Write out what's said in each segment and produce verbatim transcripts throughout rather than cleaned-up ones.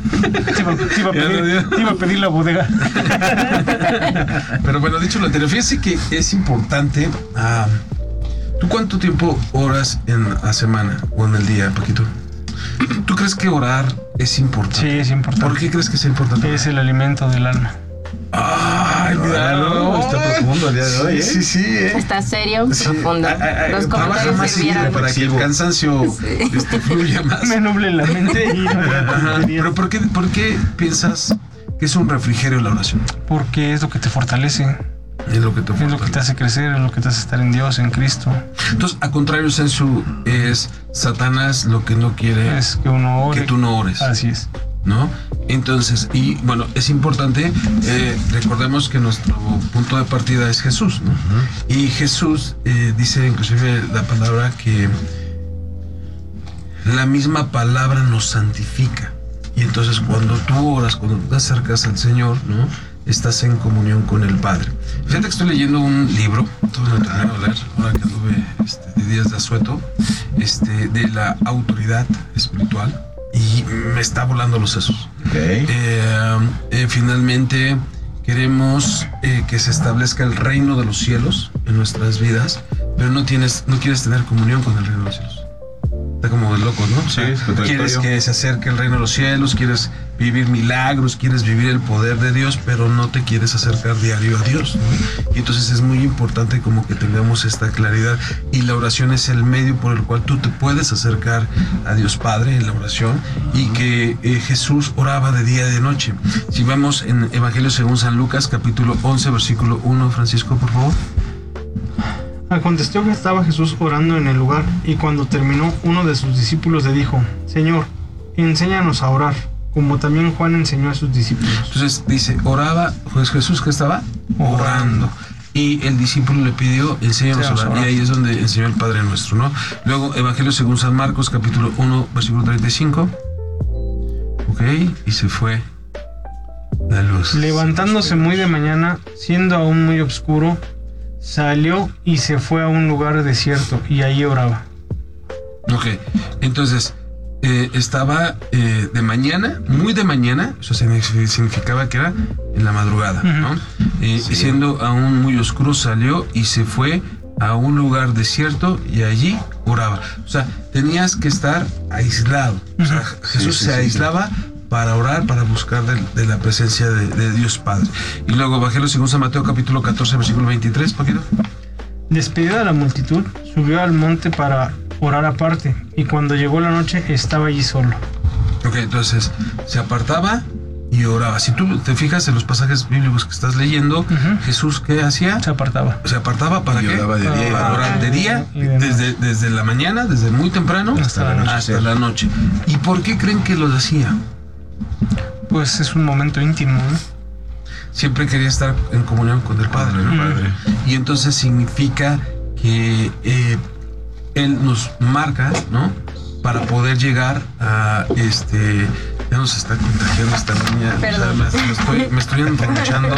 Te iba, te iba a pedir, te iba a pedir la bodega. Pero bueno, dicho lo anterior, fíjese que es importante. Uh, ¿Tú cuánto tiempo oras en la semana o en el día, Paquito? ¿Tú crees que orar es importante? Sí, es importante. ¿Por qué crees que es importante? Es el alimento del alma. Ay, mira, no, está profundo el día de hoy, ¿eh? Sí, sí, ¿eh? Está serio, sí. Profundo. A, a, a, Los trabaja más seguido para que el cansancio sí. este, fluya más. Me nuble la mente. Y Ajá, pero ¿por qué, ¿por qué piensas que es un refrigerio la oración? Porque es lo que te fortalece. Es lo que te fortalece. Es lo que te hace crecer, es lo que te hace estar en Dios, en Cristo. Entonces, a contrario, Sensu, es Satanás lo que no quiere es que uno ore. Que tú no ores. Así es. ¿No? Entonces, y bueno, es importante, eh, recordemos que nuestro punto de partida es Jesús, ¿no? Uh-huh. Y Jesús eh, dice inclusive la palabra que la misma palabra nos santifica. Y entonces cuando tú oras, cuando te acercas al Señor, ¿no? Estás en comunión con el Padre. Fíjate que estoy leyendo un libro, todavía no termino de leer, ahora que tuve este, de días de asueto, este, de la autoridad espiritual. Y me está volando los sesos. Okay. Eh, eh, finalmente queremos eh, que se establezca el reino de los cielos en nuestras vidas, pero no tienes, no quieres tener comunión con el reino de los cielos. Está como de locos, ¿no? O sea, sí, quieres que se acerque el reino de los cielos, quieres vivir milagros, quieres vivir el poder de Dios, pero no te quieres acercar diario a Dios, ¿no? Y entonces es muy importante como que tengamos esta claridad, y la oración es el medio por el cual tú te puedes acercar a Dios Padre en la oración, y que eh, Jesús oraba de día y de noche. Si vemos en Evangelio según San Lucas, capítulo once, versículo uno, Francisco, por favor. Aconteció que estaba Jesús orando en el lugar, y cuando terminó, uno de sus discípulos le dijo: Señor, enséñanos a orar, como también Juan enseñó a sus discípulos. Entonces dice, oraba, pues Jesús que estaba orando. Y el discípulo le pidió, enséñanos a orar. Y ahí es donde enseñó el Padre Nuestro, ¿no? Luego, Evangelio según San Marcos, capítulo uno, versículo treinta y cinco. Ok, y se fue la luz. Levantándose muy de mañana, siendo aún muy oscuro, salió y se fue a un lugar desierto, y allí oraba. Ok, entonces eh, estaba eh, de mañana, muy de mañana, eso significaba que era en la madrugada, ¿no? Uh-huh. Eh, sí. Siendo aún muy oscuro, salió y se fue a un lugar desierto y allí oraba. O sea, tenías que estar aislado. Uh-huh. O sea, Jesús sí, sí, se sí, aislaba sí. para orar, para buscar de, de la presencia de, de Dios Padre. Y luego Evangelio según San Mateo, capítulo catorce, versículo veintitrés, Paquito. Despedida la multitud, subió al monte para orar aparte, y cuando llegó la noche estaba allí solo. Ok, entonces se apartaba y oraba. Si tú te fijas en los pasajes bíblicos que estás leyendo, uh-huh. Jesús, ¿qué hacía? Se apartaba. Se apartaba para y qué? Oraba de día. Para orar de día, desde, desde la mañana, desde muy temprano hasta la noche. Hasta la noche. ¿Y por qué creen que lo hacía? Pues es un momento íntimo, ¿no? Siempre quería estar en comunión con el Padre, ¿no? Uh-huh. Padre. Y entonces significa que eh, Él nos marca, ¿no? Para poder llegar a este... Ya nos está contagiando esta niña. Perdón. O sea, me, me estoy, me estoy enronchando.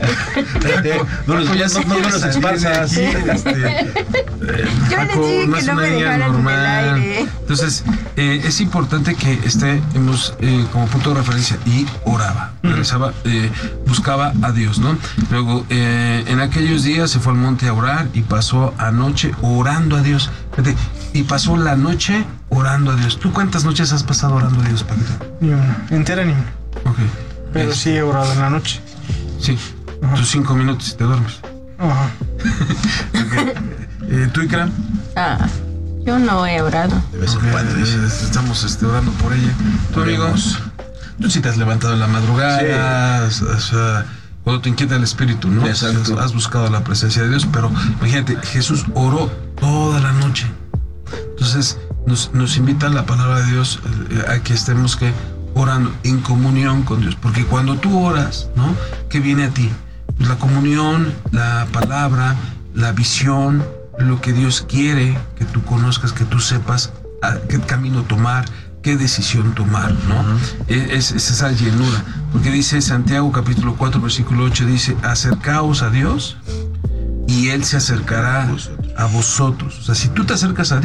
No los no, no, no los esparzas. Este, eh, Yo Paco, les dije no que es no una me niña dejaran normal. en el aire. Entonces, eh, es importante que estemos eh, como punto de referencia. Y oraba, regresaba, eh, buscaba a Dios, ¿no? Luego, eh, en aquellos días se fue al monte a orar y pasó anoche orando a Dios. Fíjate, y pasó la noche orando a Dios. ¿Tú cuántas noches has pasado orando a Dios, Paquito? Ni una, entera ni una. Ok. Pero es, sí he orado en la noche. Sí, Ajá. tus cinco minutos y te duermes. Ajá. Okay. eh, ¿Tú, Ikra? Ah, yo no he orado. De vez en Okay, cuando. eh, estamos este, orando por ella. ¿Tú, amigos? Tú sí te has levantado en la madrugada, sí. o sea, cuando te inquieta el espíritu, ¿no? Exacto. Has buscado la presencia de Dios, pero imagínate, Jesús oró toda la noche. Entonces, nos, nos invita la palabra de Dios eh, a que estemos que orando en comunión con Dios, porque cuando tú oras, ¿no? ¿Qué viene a ti? Pues la comunión, la palabra, la visión, lo que Dios quiere que tú conozcas, que tú sepas a qué camino tomar, qué decisión tomar, ¿no? Uh-huh. Es, es esa llenura, porque dice Santiago capítulo cuatro, versículo ocho, dice, acercaos a Dios y Él se acercará a vosotros. O sea, si tú te acercas a Dios,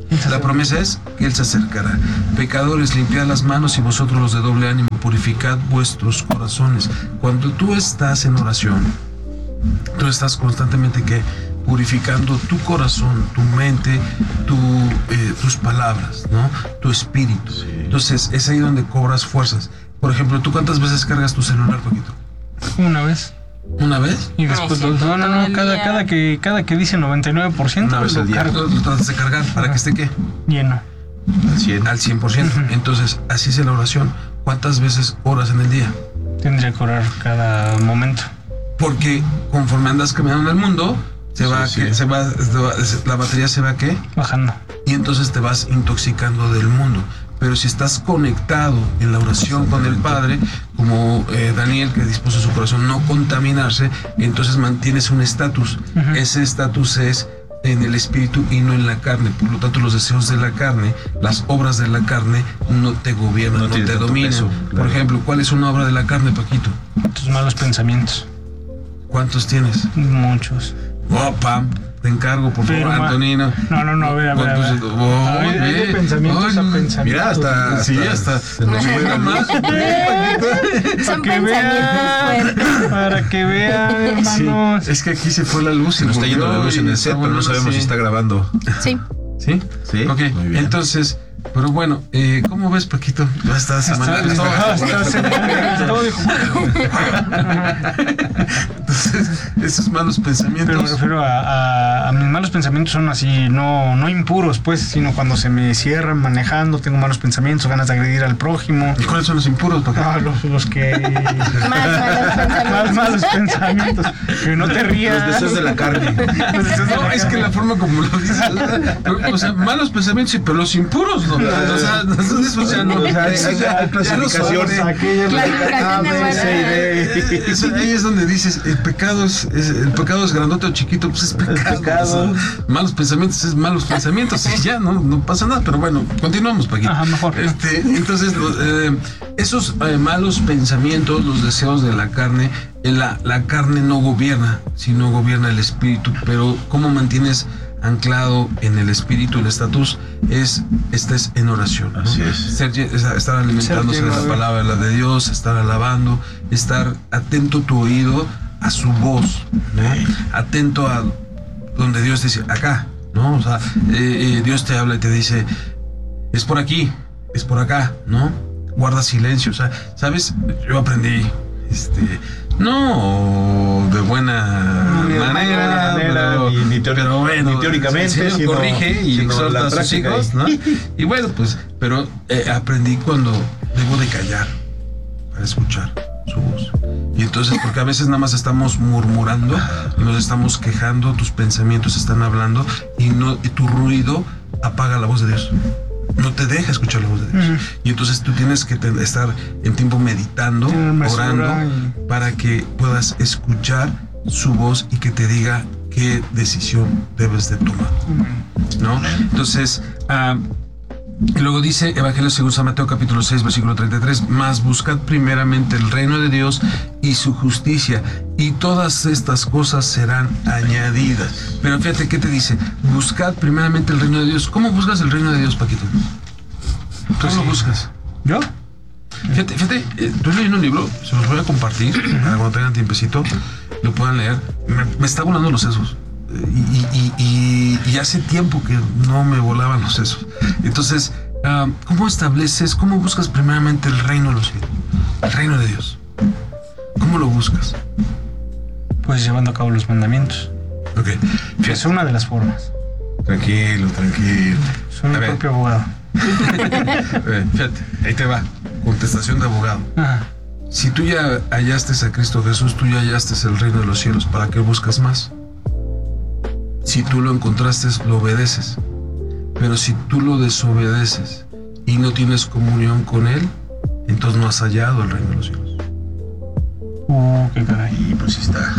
La promesa es que Él se acercará. Pecadores, limpiad las manos y vosotros los de doble ánimo, purificad vuestros corazones. Cuando tú estás en oración, tú estás constantemente que purificando tu corazón, tu mente, tu, eh, tus palabras, ¿no? Tu espíritu. Sí. Entonces es ahí donde cobras fuerzas. Por ejemplo, ¿tú cuántas veces cargas tu celular, Paquito? Una vez. ¿Una vez? Y después, Ay, sí, no, no, no, cada, cada, que, cada que dice noventa y nueve por ciento, Una vez al día. Lo tratas de cargar para que esté ¿qué? Lleno. Al cien. Al cien por ciento. Entonces, así es la oración. ¿Cuántas veces oras en el día? Tendría que orar cada momento. Porque conforme andas caminando en el mundo, se va, sí, que, sí. Se va, la batería se va ¿qué? Bajando. Y entonces te vas intoxicando del mundo. Pero si estás conectado en la oración con el Padre, como eh, Daniel, que dispuso su corazón no contaminarse, entonces mantienes un estatus. Uh-huh. Ese estatus es en el espíritu y no en la carne. Por lo tanto, los deseos de la carne, las obras de la carne no te gobiernan, no, no te dominan. Peso, claro. Por ejemplo, ¿cuál es una obra de la carne, Paquito? Tus malos pensamientos. ¿Cuántos tienes? Muchos. Oh, Pam, te encargo, por favor, Antonino. No, no, no, a ver, a ver. A ver. Oh, a ver, de pensamientos oh, a pensamientos. Mira, hasta, sí, hasta se nos juega más. Son pensamientos fuertes. Para que vean, hermanos. Sí, es que aquí se fue la luz. Se nos está yendo la luz en el set, pero no sabemos si está grabando. Sí. ¿Sí? Sí. Ok, muy bien. Entonces, pero bueno, eh, ¿cómo ves, Paquito? Ya está semanal. Entonces, esos malos pensamientos. Pero me refiero a, a, a mis malos pensamientos son así, no, no impuros, pues, sino cuando se me cierran manejando, tengo malos pensamientos, ganas de agredir al prójimo. ¿Y cuáles son los impuros, Paquito? Ah, los, los que... Más malos pensamientos. Más malos pensamientos. Que no te rías. Los deseos de la carne. Los deseos de no, la es carne. Que la forma como lo dices, o sea, malos pensamientos, sí, pero los impuros, ¿no? O sea, nosotros, o sea, no. O sea, hay, hay clasificaciones. Clasificación de muerte. Ahí es donde dices, el pecado es, es el pecado es grandote o chiquito, pues es pecado. pecado. O sea, malos pensamientos es malos pensamientos y ya no, no pasa nada. Pero bueno, continuamos, Paquito. Ajá, mejor. Este, entonces, eh, esos eh, malos pensamientos, los deseos de la carne, la, la carne no gobierna, sino gobierna el espíritu. Pero ¿cómo mantienes anclado en el espíritu el estatus? Es estés en oración, ¿no? Así es. Ser, estar alimentándose de la palabra la de Dios, estar alabando, estar atento tu oído a su voz, ¿no? Atento a donde Dios dice acá, ¿no? O sea, eh, eh, Dios te habla y te dice es por aquí, es por acá, ¿no? Guarda silencio, o sea, ¿sabes? Yo aprendí este no de buena ni manera, manera pero, ni, ni, teori- pero bueno, ni teóricamente, el Señor corrige y exhorta a sus hijos, ¿no? Y bueno, pues, pero eh, aprendí cuando debo de callar para escuchar su voz. Y entonces, porque a veces nada más estamos murmurando, nos estamos quejando, tus pensamientos están hablando y no y tu ruido apaga la voz de Dios. No te deja escuchar la voz de Dios. Uh-huh. Y entonces tú tienes que te, estar en tiempo meditando, orando, y... para que puedas escuchar su voz y que te diga qué decisión debes de tomar. Uh-huh. ¿No? Entonces, uh, y luego dice Evangelio según San Mateo capítulo seis versículo treinta y tres, mas buscad primeramente el reino de Dios y su justicia y todas estas cosas serán añadidas. Pero fíjate qué te dice, buscad primeramente el reino de Dios. ¿Cómo buscas el reino de Dios, Paquito? ¿Cómo pues lo sí. buscas? ¿Yo? Fíjate, fíjate, eh, estoy leyendo un libro, se los voy a compartir para cuando tengan tiempecito, lo puedan leer. Me, me está volando los sesos. Y, y, y, y hace tiempo que no me volaban los sesos. Entonces, uh, ¿cómo estableces, cómo buscas primeramente el reino de los cielos? El reino de Dios. ¿Cómo lo buscas? Pues llevando a cabo los mandamientos. Ok. Fíjate. Es una de las formas. Tranquilo, tranquilo. Soy mi propio abogado. Fíjate, ahí te va. Contestación de abogado. Ajá. Si tú ya hallaste a Cristo Jesús, tú ya hallaste el reino de los cielos, ¿para qué buscas más? Si tú lo encontraste, lo obedeces. Pero si tú lo desobedeces y no tienes comunión con Él, entonces no has hallado el reino de los cielos. Uh, qué caray. Pues sí está.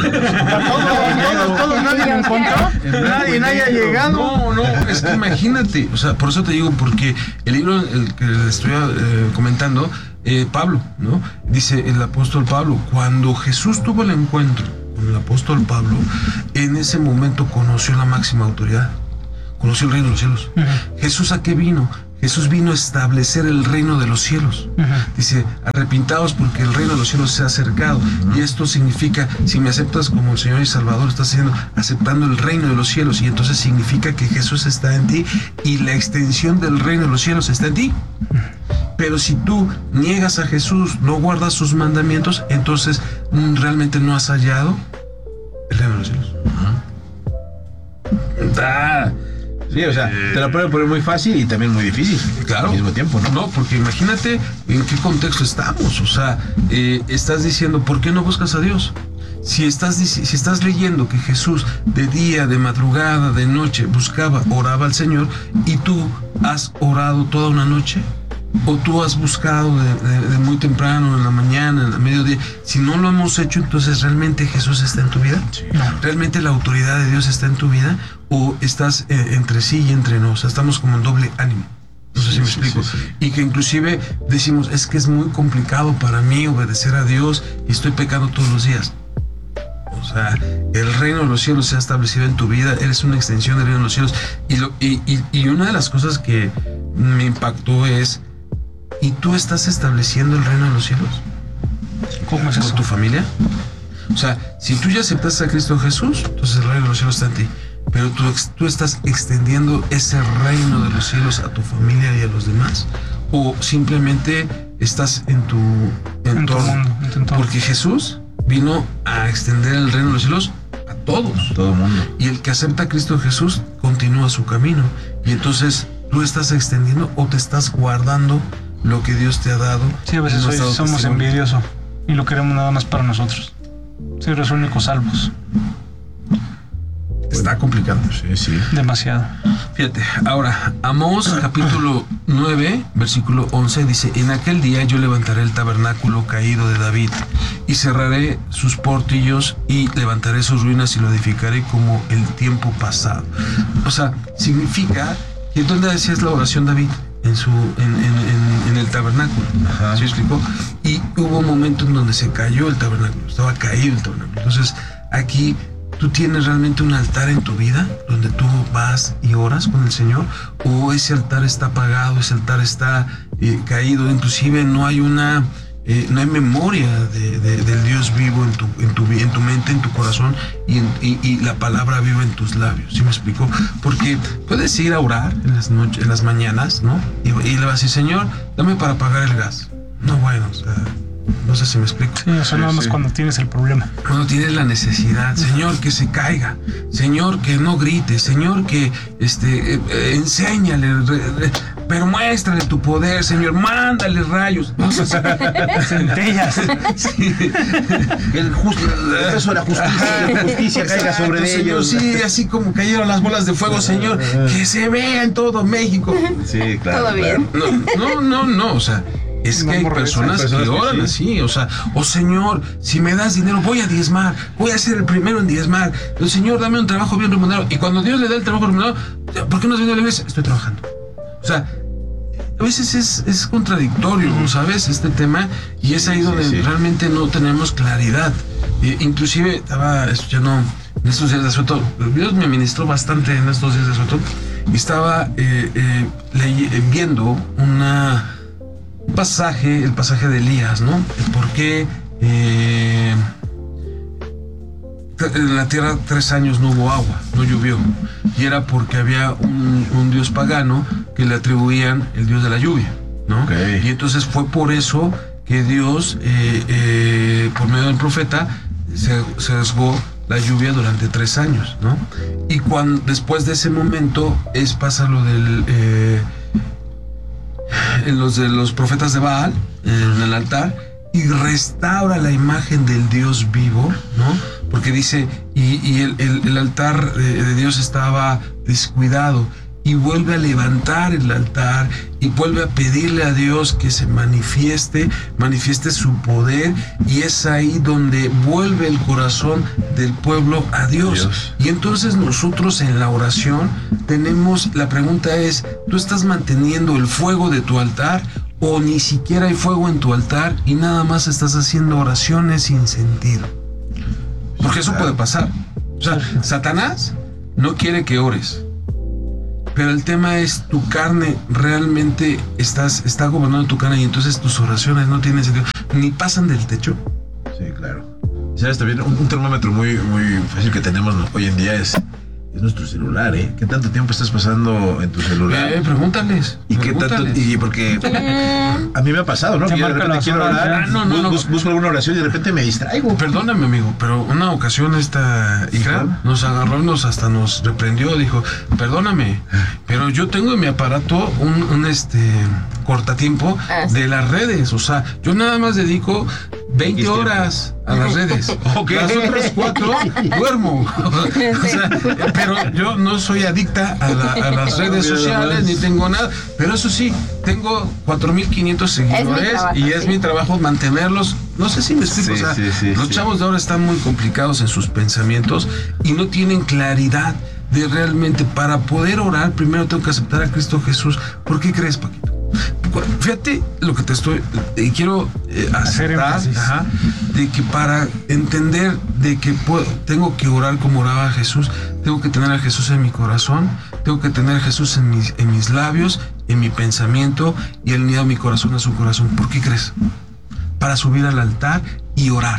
Todos, todos, nadie lo encontró. Nadie, nadie ha llegado. No, no, es que imagínate. O sea, por eso te digo, porque el libro el que les estoy eh, comentando, eh, Pablo, ¿no? Dice el apóstol Pablo, cuando Jesús tuvo el encuentro con el apóstol Pablo, en ese momento conoció la máxima autoridad. conoció el reino de los cielos. Uh-huh. ¿Jesús a qué vino? Jesús vino a establecer el reino de los cielos. Uh-huh. Dice, arrepintaos porque el reino de los cielos se ha acercado. Uh-huh. Y esto significa, si me aceptas como el Señor y Salvador, estás haciendo, aceptando el reino de los cielos. Y entonces significa que Jesús está en ti y la extensión del reino de los cielos está en ti. Uh-huh. Pero si tú niegas a Jesús, no guardas sus mandamientos, entonces mm, realmente no has hallado el reino de los cielos. Uh-huh. Ah. Sí, o sea, te lo pueden poner muy fácil y también muy difícil. Claro. Al mismo tiempo, ¿no? No, porque imagínate en qué contexto estamos. O sea, eh, estás diciendo, ¿por qué no buscas a Dios? Si estás, si estás leyendo que Jesús de día, de madrugada, de noche buscaba, oraba al Señor, y tú has orado toda una noche, o tú has buscado de, de, de muy temprano, en la mañana, en el mediodía, si no lo hemos hecho, entonces ¿realmente Jesús está en tu vida? Sí. ¿Realmente la autoridad de Dios está en tu vida? ¿O estás eh, entre sí y entre no? O sea, estamos como en doble ánimo. No sé sí, si me sí, explico. Sí, sí. Y que inclusive decimos, es que es muy complicado para mí obedecer a Dios y estoy pecando todos los días. O sea, el reino de los cielos se ha establecido en tu vida, eres una extensión del reino de los cielos. Y, lo, y, y, y una de las cosas que me impactó es, ¿y tú estás estableciendo el reino de los cielos? ¿Cómo es eso? ¿Con tu familia? O sea, si tú ya aceptaste a Cristo Jesús, entonces el reino de los cielos está en ti. Pero tú, tú estás extendiendo ese reino de los cielos a tu familia y a los demás. O simplemente estás en tu entorno. En tu mundo, en tu entorno. Porque Jesús vino a extender el reino de los cielos a todos. Todo el mundo. Y el que acepta a Cristo Jesús continúa su camino. Y entonces tú estás extendiendo o te estás guardando lo que Dios te ha dado. Sí, a veces soy, somos envidiosos y lo queremos nada más para nosotros. Ser los únicos salvos. Está complicado. Sí, sí. Demasiado. Fíjate, ahora, Amós capítulo nueve, versículo once, dice, en aquel día yo levantaré el tabernáculo caído de David y cerraré sus portillos y levantaré sus ruinas y lo edificaré como el tiempo pasado. O sea, significa que ¿dónde decías la oración David? En su, en, en, en, en el tabernáculo. Ajá. ¿Sí explicó? Y hubo un momento en donde se cayó el tabernáculo, estaba caído el tabernáculo. Entonces, aquí ¿tú tienes realmente un altar en tu vida donde tú vas y oras con el Señor? ¿O ese altar está apagado, ese altar está eh, caído? Inclusive no hay una, eh, no hay memoria de, de, del Dios vivo en tu, en tu, en tu mente, en tu corazón y, en, y, y la palabra viva en tus labios. ¿Sí me explico? Porque puedes ir a orar en las noches, en las mañanas, ¿no? Y, y le vas a decir, Señor, dame para pagar el gas. No, bueno, o sea, no sé si me explico. Sí, eso nada más sí. Cuando tienes el problema. Cuando tienes la necesidad, Señor, que se caiga, Señor, que no grite, Señor, que este, eh, enséñale, re, re, pero muéstrale tu poder, Señor, mándale rayos. Centellas. Sí. El justo, el peso de la justicia, la justicia caiga sobre Señor, ellos. Sí, así como cayeron las bolas de fuego, Señor, que se vea en todo México. Sí, claro. Todo bien. No, no, no, no, o sea. Es que hay personas, hay personas que oran que sí. así, o sea, oh Señor, si me das dinero, voy a diezmar, voy a ser el primero en diezmar. El Señor, dame un trabajo bien remunerado. Y cuando Dios le da el trabajo remunerado, ¿por qué no has venido a la iglesia? Estoy trabajando. O sea, a veces es, es contradictorio, ¿sabes? Este tema, y es ahí donde sí, sí. realmente no tenemos claridad. Eh, inclusive estaba escuchando en estos días de asueto, Dios me ministró bastante en estos días de asueto, y estaba eh, eh, ley, eh, viendo una... un pasaje, el pasaje de Elías, ¿no? El por qué eh, en la tierra tres años no hubo agua, no llovió. Y era porque había un, un dios pagano que le atribuían el dios de la lluvia, ¿no? Okay. Y entonces fue por eso que Dios, eh, eh, por medio del profeta, se, se cesó la lluvia durante tres años, ¿no? Y cuando, después de ese momento, es pasa lo del... Eh, en los de los profetas de Baal, en el altar, y restaura la imagen del Dios vivo, ¿no? Porque dice, y, y el, el, el altar de, de Dios estaba descuidado, y vuelve a levantar el altar y vuelve a pedirle a Dios que se manifieste, manifieste su poder, y es ahí donde vuelve el corazón del pueblo a Dios. Dios. Y entonces nosotros en la oración tenemos, la pregunta es, ¿tú estás manteniendo el fuego de tu altar o ni siquiera hay fuego en tu altar y nada más estás haciendo oraciones sin sentido? Porque eso puede pasar. O sea, Satanás no quiere que ores. Pero el tema es, tu carne realmente estás, está gobernando tu carne y entonces tus oraciones no tienen sentido, ni pasan del techo. Sí, claro. ¿Sabes? También un, un termómetro muy, muy fácil que tenemos, ¿no?, hoy en día es, es nuestro celular, ¿eh? ¿Qué tanto tiempo estás pasando en tu celular? Eh, pregúntales. ¿Y qué tanto? pregúntales. Y porque a mí me ha pasado, ¿no? Te Que yo de marca repente las quiero horas, orar, ah, no, no, bus- no. bus- busco alguna oración y de repente me distraigo. Perdóname, amigo, pero una ocasión esta hija Ajá. nos agarró y nos hasta nos reprendió, dijo, perdóname, pero yo tengo en mi aparato un, un este cortatientiempo Ah, sí. de las redes, o sea, yo nada más dedico veinte Dijiste. horas a las redes. Ok. Las otras cuatro duermo. O sea, pero yo no soy adicta a, la- a las redes Mira sociales nomás. ni tengo nada, pero eso sí, tengo cuatro mil quinientos seguidores trabajo, y es sí. mi trabajo mantenerlos. No sé si me explico, Sí, o sea, sí, sí, los sí. chavos de ahora están muy complicados en sus pensamientos y no tienen claridad de realmente, para poder orar, primero tengo que aceptar a Cristo Jesús. ¿Por qué crees, Paquito? Fíjate lo que te estoy, y quiero eh, Hacer aceptar, énfasis. ajá, de que para entender de que puedo, tengo que orar como oraba Jesús, tengo que tener a Jesús en mi corazón, tengo que tener a Jesús en mis, en mis labios, en mi pensamiento, y alineado mi corazón a su corazón. ¿Por qué crees? Para subir al altar y orar.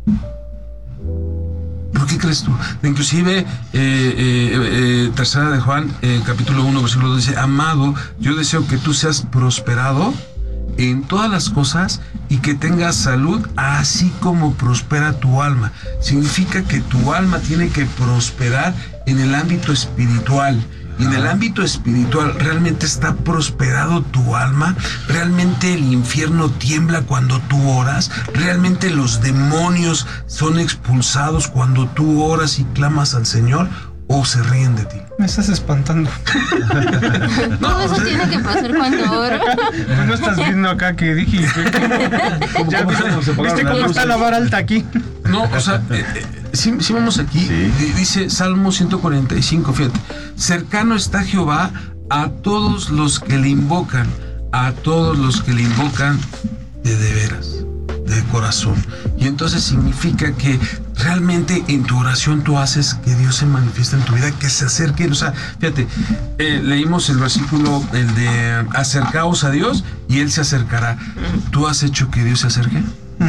¿Por qué crees tú? Inclusive, eh, eh, eh, tercera de Juan, eh, capítulo uno, versículo dos, dice, amado, yo deseo que tú seas prosperado en todas las cosas y que tengas salud, así como prospera tu alma. Significa que tu alma tiene que prosperar en el ámbito espiritual. Y en el ámbito espiritual, ¿realmente está prosperado tu alma? ¿Realmente el infierno tiembla cuando tú oras? ¿Realmente los demonios son expulsados cuando tú oras y clamas al Señor? ¿O se ríen de ti? Me estás espantando. Todo eso tiene que pasar cuando oro. Pues no estás viendo acá que dije. Ya cómo viste, se apagaron ¿viste las cómo está luces? la vara alta aquí? No, o sea, eh, eh, sí, sí vamos aquí. Sí. D- Dice Salmo ciento cuarenta y cinco, fíjate. Cercano está Jehová a todos los que le invocan, a todos los que le invocan de de veras, de corazón. Y entonces significa que realmente en tu oración tú haces que Dios se manifieste en tu vida, que se acerque. O sea, fíjate, eh, leímos el versículo, el de acercaos a Dios y Él se acercará. ¿Tú has hecho que Dios se acerque?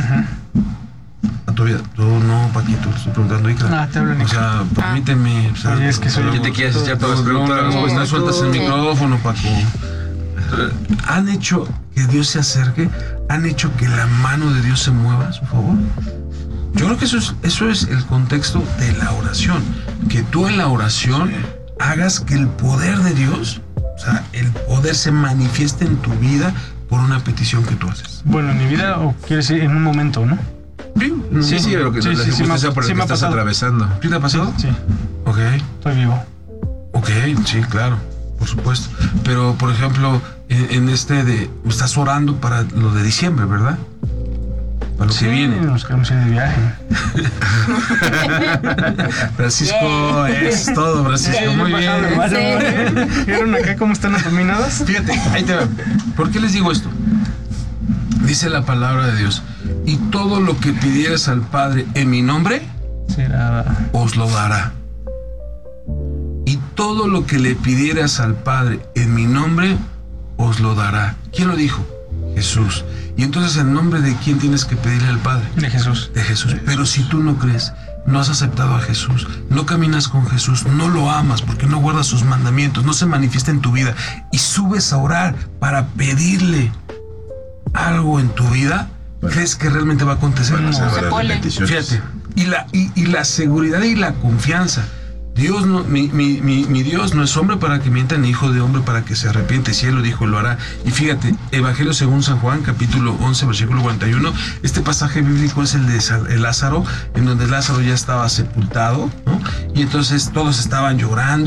A tu vida. Tú no, Paquito, te estoy preguntando, Icra. Ah, te hablo en O sea, permíteme. O sea, Oye, es que soy- luego- Ya te quieres echar todas las luego- preguntas, luego respuestas. no sueltas el Sí. micrófono, Paco. ¿Han hecho que Dios se acerque? ¿Han hecho que la mano de Dios se mueva a su favor? Yo creo que eso es, eso es el contexto de la oración. Que tú en la oración hagas que el poder de Dios, o sea, el poder se manifieste en tu vida por una petición que tú haces. Bueno, en mi vida, o quieres decir en un momento, ¿no? Sí, sí, lo que Sí, la sí, sí me ha- circunstancia por la sí que me ha estás pasado. atravesando. ¿Sí te ha pasado? Sí, Ok, estoy vivo. ok, sí, claro, por supuesto. Pero, por ejemplo, en, en este de... Estás orando para lo de diciembre, ¿verdad? Para lo Sí, que viene. nos queremos ir de viaje. Francisco, es todo, Francisco, muy bien. Sí. ¿Vieron acá cómo están afeminadas? Fíjate, ahí te va. ¿Por qué les digo esto? Dice la palabra de Dios, y todo lo que pidieras al Padre en mi nombre, Será. os lo dará. Y todo lo que le pidieras al Padre en mi nombre, os lo dará. ¿Quién lo dijo? Jesús. Y entonces, ¿en nombre de quién tienes que pedirle al Padre? De Jesús. De Jesús. Pero si tú no crees, no has aceptado a Jesús, no caminas con Jesús, no lo amas porque no guardas sus mandamientos, no se manifiesta en tu vida y subes a orar para pedirle algo en tu vida, ¿crees que realmente va a acontecer? Bueno, se ahora las pone. peticiones. Fíjate, y la, y, y la seguridad y la confianza. Dios no, mi, mi, mi, mi Dios no es hombre para que mienta, ni hijo de hombre para que se arrepiente. Si Él lo dijo, lo hará. Y fíjate, Evangelio según San Juan, capítulo once, versículo cuarenta y uno. Este pasaje bíblico es el de Sa- el Lázaro, en donde Lázaro ya estaba sepultado, ¿no? Y entonces todos estaban llorando.